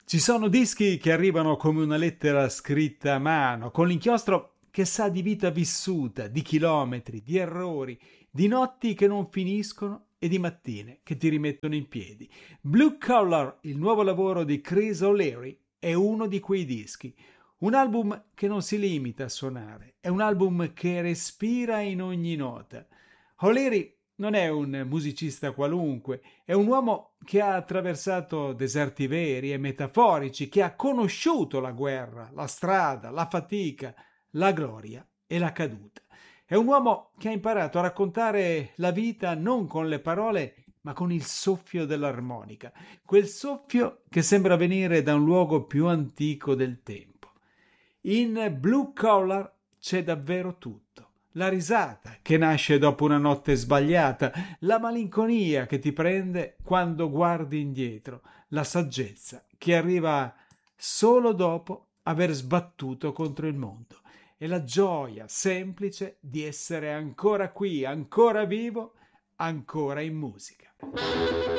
Ci sono dischi che arrivano come una lettera scritta a mano, con l'inchiostro che sa di vita vissuta, di chilometri, di errori, di notti che non finiscono e di mattine che ti rimettono in piedi. Blue Collar, il nuovo lavoro di Chris O'Leary, è uno di quei dischi. Un album che non si limita a suonare, è un album che respira in ogni nota. O'Leary non è un musicista qualunque, è un uomo che ha attraversato deserti veri e metaforici, che ha conosciuto la guerra, la strada, la fatica, la gloria e la caduta. È un uomo che ha imparato a raccontare la vita non con le parole, ma con il soffio dell'armonica, quel soffio che sembra venire da un luogo più antico del tempo. In Blue Collar c'è davvero tutto. La risata che nasce dopo una notte sbagliata, la malinconia che ti prende quando guardi indietro, la saggezza che arriva solo dopo aver sbattuto contro il mondo e la gioia semplice di essere ancora qui, ancora vivo, ancora in musica.